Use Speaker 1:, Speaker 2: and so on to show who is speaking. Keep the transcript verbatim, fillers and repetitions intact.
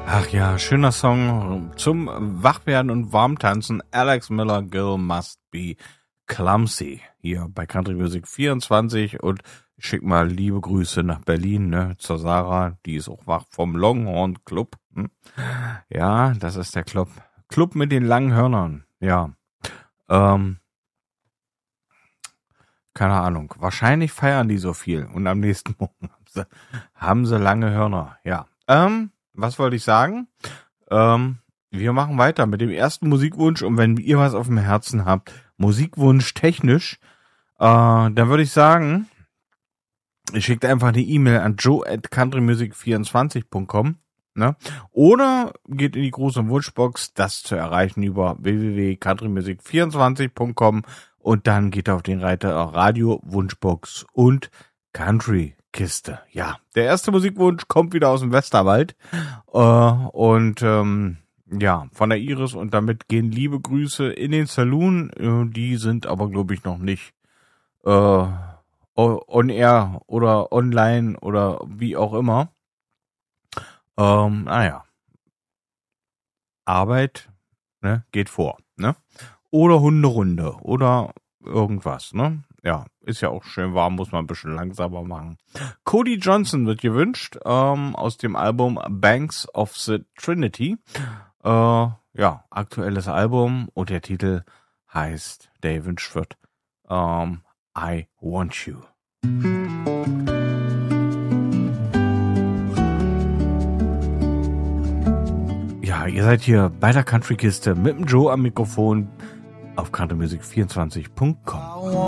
Speaker 1: Ach ja, schöner Song zum Wachwerden und Warmtanzen. Alex Miller, Girl Must Be Clumsy. Hier bei Country Music vierundzwanzig und ich schick mal liebe Grüße nach Berlin, ne, zur Sarah. Die ist auch wach vom Longhorn Club. Hm? Ja, das ist der Club. Club mit den langen Hörnern. Ja. Ähm. Keine Ahnung. Wahrscheinlich feiern die so viel und am nächsten Morgen haben sie, haben sie lange Hörner. Ja. Ähm. Was wollte ich sagen? Ähm, wir machen weiter mit dem ersten Musikwunsch und wenn ihr was auf dem Herzen habt, Musikwunsch technisch, äh, dann würde ich sagen, ihr schickt einfach eine E-Mail an joe at countrymusic vierundzwanzig punkt com, ne? Oder geht in die große Wunschbox, das zu erreichen über w w w punkt countrymusic vierundzwanzig punkt com und dann geht auf den Reiter Radio, Wunschbox und Country Kiste. Ja, der erste Musikwunsch kommt wieder aus dem Westerwald äh, und ähm, ja, von der Iris und damit gehen liebe Grüße in den Saloon. Äh, die sind aber, glaube ich, noch nicht äh, on air oder online oder wie auch immer. Ähm, naja, Arbeit, ne, geht vor, ne? Oder Hunderunde oder irgendwas, ne? Ja, ist ja auch schön warm, muss man ein bisschen langsamer machen. Cody Johnson wird gewünscht, ähm, aus dem Album Banks of the Trinity. Äh, ja, aktuelles Album und der Titel heißt, der gewünscht wird, ähm, I Want You. Ja, ihr seid hier bei der Country Kiste mit dem Joe am Mikrofon auf countrymusic vierundzwanzig punkt com.